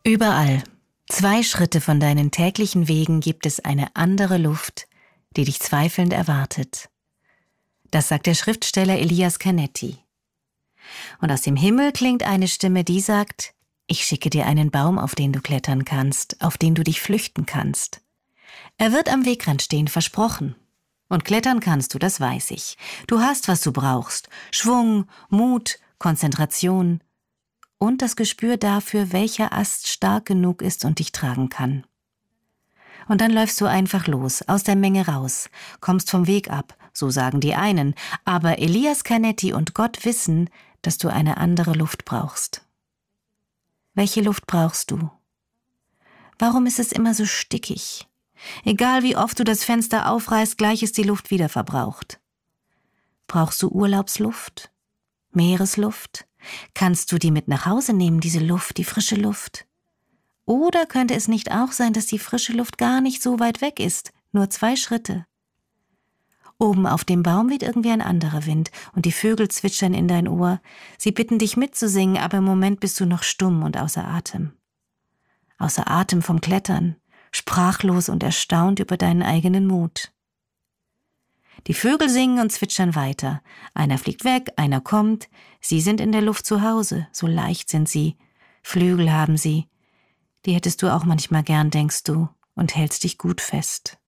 Überall, 2 Schritte von deinen täglichen Wegen gibt es eine andere Luft, die dich zweifelnd erwartet. Das sagt der Schriftsteller Elias Canetti. Und aus dem Himmel klingt eine Stimme, die sagt: Ich schicke dir einen Baum, auf den du klettern kannst, auf den du dich flüchten kannst. Er wird am Wegrand stehen, versprochen. Und klettern kannst du, das weiß ich. Du hast, was du brauchst: Schwung, Mut, Konzentration und das Gespür dafür, welcher Ast stark genug ist und dich tragen kann. Und dann läufst du einfach los, aus der Menge raus, kommst vom Weg ab, so sagen die einen, aber Elias Canetti und Gott wissen, dass du eine andere Luft brauchst. Welche Luft brauchst du? Warum ist es immer so stickig? Egal wie oft du das Fenster aufreißt, gleich ist die Luft wieder verbraucht. Brauchst du Urlaubsluft? Meeresluft? Kannst du die mit nach Hause nehmen, diese Luft, die frische Luft? Oder könnte es nicht auch sein, dass die frische Luft gar nicht so weit weg ist, nur 2 Schritte? Oben auf dem Baum weht irgendwie ein anderer Wind und die Vögel zwitschern in dein Ohr. Sie bitten dich mitzusingen, aber im Moment bist du noch stumm und außer Atem. Außer Atem vom Klettern, sprachlos und erstaunt über deinen eigenen Mut. Die Vögel singen und zwitschern weiter. Einer fliegt weg, einer kommt. Sie sind in der Luft zu Hause, so leicht sind sie. Flügel haben sie. Die hättest du auch manchmal gern, denkst du, und hältst dich gut fest.